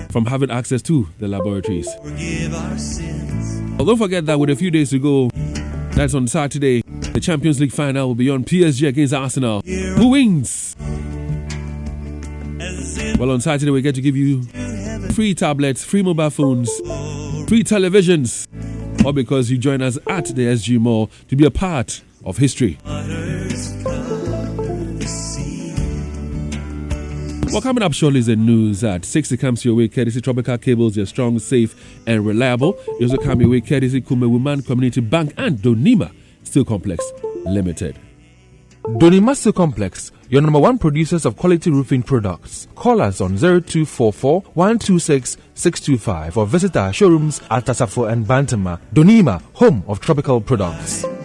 from having access to the laboratories. Well, don't forget that with a few days to go, that's on Saturday, the Champions League final will be on PSG against Arsenal. Who wins? Well, on Saturday, we get to give you free tablets, free mobile phones, free televisions, all because you join us at the SG Mall to be a part of history. Well, coming up shortly is the news at 6. It comes your way courtesy Tropical Cables, your strong, safe, and reliable. It also comes your way courtesy Kume Woman Community Bank and Donima Steel Complex Limited. Donima Steel Complex, your number one producers of quality roofing products. Call us on 0244 126 625 or visit our showrooms at Tasafo and Bantama. Donima, home of tropical products.